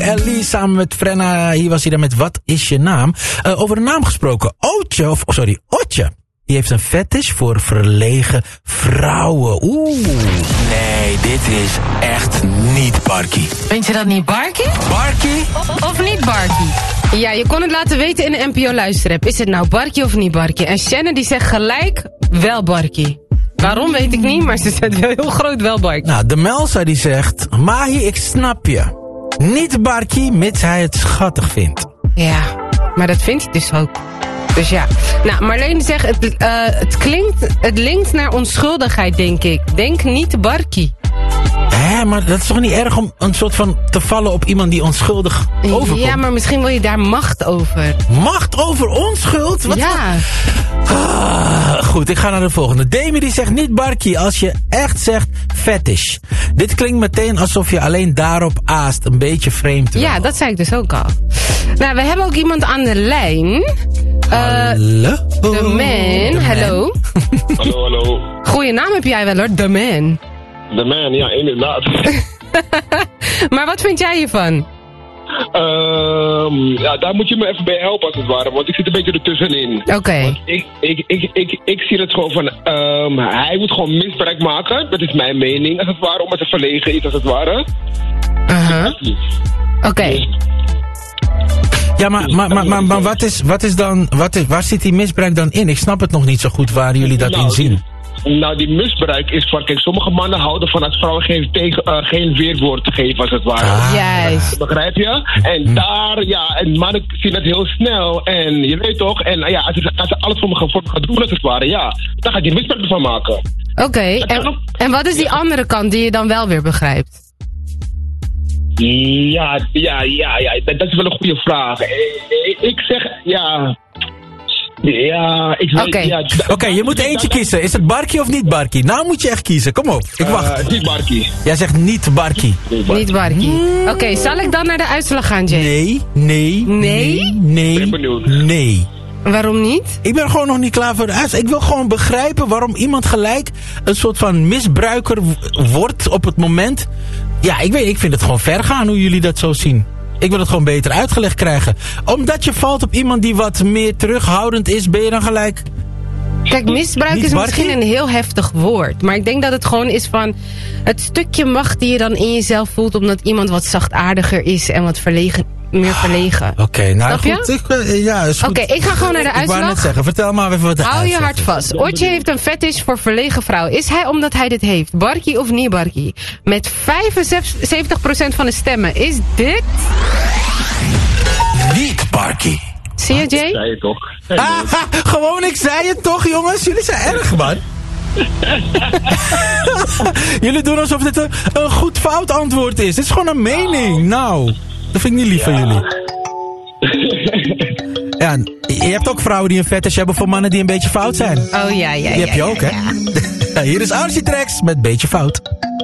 Ellie samen met Frenna. Hier was hij dan met Wat is je naam? Over een naam gesproken. Otje. Die heeft een fetish voor verlegen vrouwen. Oeh. Nee, dit is echt niet Barkie. Vind je dat niet Barkie? Barkie? Of niet Barkie? Ja, je kon het laten weten in de NPO Luisterrap. Is het nou Barkie of niet Barkie? En Shannon die zegt gelijk wel Barkie. Waarom weet ik niet, maar ze zegt wel heel groot wel Barkie. Nou, de Melsa die zegt... Mahi, ik snap je. Niet Barkie, mits hij het schattig vindt. Ja, maar dat vindt hij dus ook. Dus ja. Nou, Marlene zegt, het linkt naar onschuldigheid, denk ik. Denk niet Barkie. Maar dat is toch niet erg om een soort van te vallen op iemand die onschuldig overkomt? Ja, maar misschien wil je daar macht over. Macht over onschuld? Wat ja. Goed, ik ga naar de volgende. Demi die zegt niet Barkie als je echt zegt fetish. Dit klinkt meteen alsof je alleen daarop aast. Een beetje vreemd. Ja, dat zei ik dus ook al. Nou, we hebben ook iemand aan de lijn. Hallo? The Man. Hallo. Hallo. Goeie naam heb jij wel hoor, The Man. The Man, ja, inderdaad. Maar wat vind jij hiervan? Ja, daar moet je me even bij helpen als het ware, want ik zit een beetje ertussenin. Oké. Want ik zie het gewoon van, hij moet gewoon misbruik maken, dat is mijn mening als het ware, omdat het verlegen is als het ware. Oké. Ja, maar waar zit die misbruik dan in? Ik snap het nog niet zo goed waar jullie dat in zien. Nou, die misbruik is van, kijk, sommige mannen houden van als vrouwen geen weerwoord te geven, als het ware. Juist. Begrijp je? En daar, ja, en mannen zien het heel snel. En je weet toch, en ja, als ze alles voor me gaan doen, als het ware, ja, dan ga je er misbruik van maken. Oké, en wat is die andere kant die je dan wel weer begrijpt? Ja, dat is wel een goede vraag. Ik zeg, ja... Ja, ik weet... Oké, je moet eentje kiezen. Is het Barkie of niet Barkie? Nou moet je echt kiezen. Kom op, ik wacht. Niet Barkie. Jij zegt niet Barkie. Niet Barkie. Oké, zal ik dan naar de uitslag gaan, Jay? Nee. Ben benieuwd. Nee. Waarom niet? Ik ben gewoon nog niet klaar voor de uitslag. Ik wil gewoon begrijpen waarom iemand gelijk een soort van misbruiker wordt op het moment. Ja, ik vind het gewoon ver gaan hoe jullie dat zo zien. Ik wil het gewoon beter uitgelegd krijgen. Omdat je valt op iemand die wat meer terughoudend is, ben je dan gelijk... Kijk, misbruik is misschien een heel heftig woord. Maar ik denk dat het gewoon is van... het stukje macht die je dan in jezelf voelt... omdat iemand wat zachtaardiger is en wat meer verlegen. Oké, nou snap goed. Is goed. Oké, ik ga gewoon naar de uitslag. Ik wou net zeggen, vertel maar even wat de Hou uitslag je hart vast. Otje heeft een fetish voor verlegen vrouwen. Is hij omdat hij dit heeft? Barkie of niet Barkie? Met 75% van de stemmen is dit... Niet Barkie. Zie je, Jay? Zei je toch? Gewoon, ik zei het toch, jongens. Jullie zijn erg, man. Jullie doen alsof dit een goed fout antwoord is. Dit is gewoon een mening. Nou, dat vind ik niet lief van jullie. Ja, je hebt ook vrouwen die een fetish hebben voor mannen die een beetje fout zijn. Oh ja. Die heb je ook, hè? Hier is Archie Tracks met Beetje Fout.